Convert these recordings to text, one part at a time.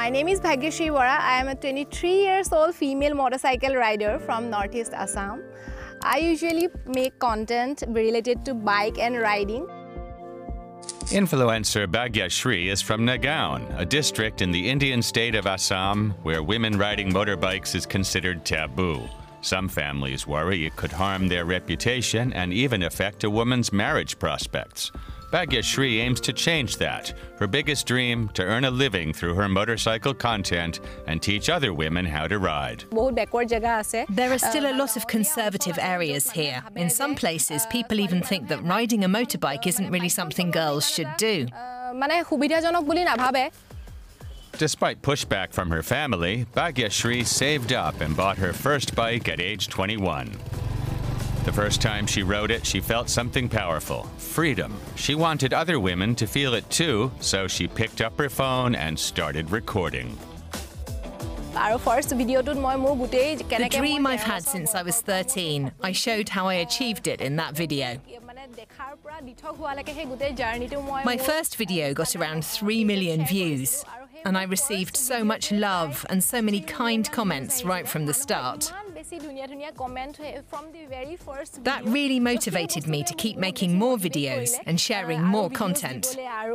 My name is Bhagyashri Vora. I am a 23 years old female motorcycle rider from Northeast Assam. I usually make content related to bike and riding. Influencer Bhagyashri is from Nagaon, a district in the Indian state of Assam where women riding motorbikes is considered taboo. Some families worry it could harm their reputation and even affect a woman's marriage prospects. Bhagyashri aims to change that. Her biggest dream, to earn a living through her motorcycle content and teach other women how to ride. There are still a lot of conservative areas here. In some places, people even think that riding a motorbike isn't really something girls should do. Despite pushback from her family, Bhagyashri saved up and bought her first bike at age 21. The first time she rode it, she felt something powerful, freedom. She wanted other women to feel it too, so she picked up her phone and started recording. The dream I've had since I was 13, I showed how I achieved it in that video. My first video got around 3 million views, and I received so much love and so many kind comments right from the start. That really motivated me to keep making more videos and sharing more content.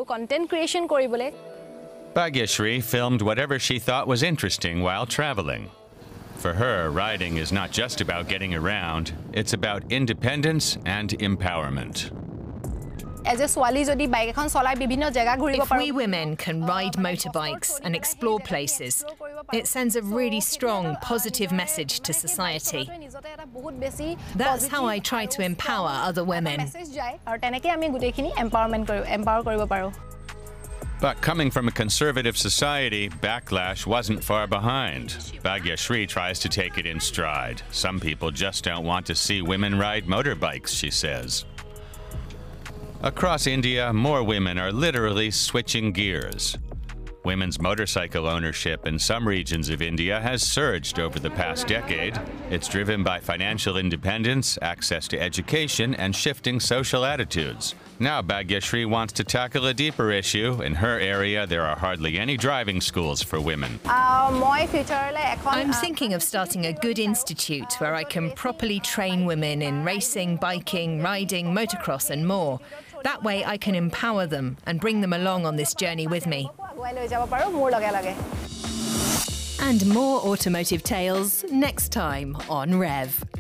Bhagyashri filmed whatever she thought was interesting while traveling. For her, riding is not just about getting around, it's about independence and empowerment. If we women can ride motorbikes and explore places, it sends a really strong, positive message to society. That's how I try to empower other women. But coming from a conservative society, backlash wasn't far behind. Bhagyashri tries to take it in stride. Some people just don't want to see women ride motorbikes, she says. Across India, more women are literally switching gears. Women's motorcycle ownership in some regions of India has surged over the past decade. It's driven by financial independence, access to education, and shifting social attitudes. Now Bhagyashri wants to tackle a deeper issue. In her area, there are hardly any driving schools for women. I'm thinking of starting a good institute where I can properly train women in racing, biking, riding, motocross, and more. That way I can empower them and bring them along on this journey with me. And more automotive tales next time on Rev.